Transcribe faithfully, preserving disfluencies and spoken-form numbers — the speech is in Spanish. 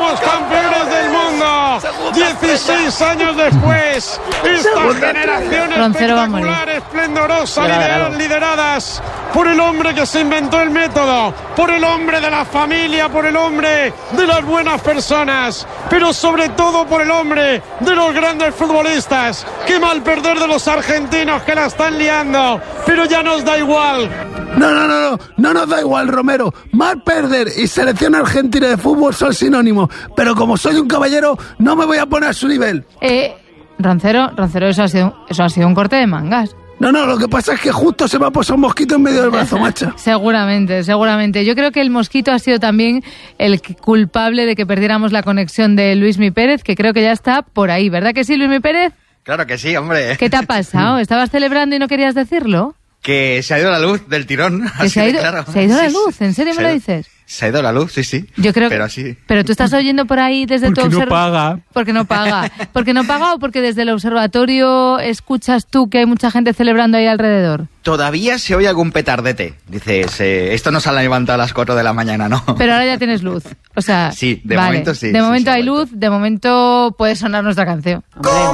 somos campeones del mundo. dieciséis años después, esta generación espectacular, esplendorosa, lider- lideradas por el hombre que se inventó el método, por el hombre de la familia, por el hombre de las buenas personas, pero sobre todo por el hombre de los grandes futbolistas. Qué mal perder de los argentinos que la están liando, pero ya nos da igual. No, no, no, no, no nos da igual, Romero. Mal perder y selección argentina de fútbol son sinónimos, pero como soy un caballero, no me voy a poner a su nivel. Eh, Roncero, Roncero, eso ha sido, eso ha sido un corte de mangas. No, no, lo que pasa es que justo se me ha posado un mosquito en medio del brazo, macha. Seguramente, seguramente. Yo creo que el mosquito ha sido también el culpable de que perdiéramos la conexión de Luismi Pérez, que creo que ya está por ahí, ¿verdad que sí, Luismi Pérez? Claro que sí, hombre. ¿Qué te ha pasado? ¿Estabas celebrando y no querías decirlo? Que se ha ido la luz del tirón. Que se ha ido, claro. ¿Se ha ido la luz? ¿En serio me lo dices? Se ha ido la luz, sí, sí. Yo creo pero que... así. Pero tú estás oyendo por ahí desde tu observatorio... Porque no paga. Porque no paga. Porque no paga o porque desde el observatorio escuchas tú que hay mucha gente celebrando ahí alrededor. Todavía se oye algún petardete. Dices, eh, esto no se ha levantado a las cuatro de la mañana, ¿no? Pero ahora ya tienes luz. O sea... Sí, de vale. momento sí. De sí, momento sí, hay luz, de momento puede sonar nuestra canción. Hombre.